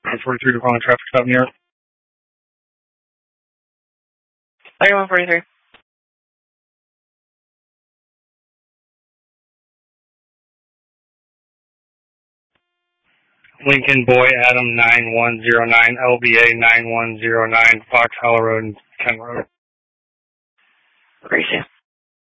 143 to calling traffic stop near. Fire 143. Lincoln Boy Adam 9109 LBA 9109 Fox Hollow Road, Kent Road. Appreciate it.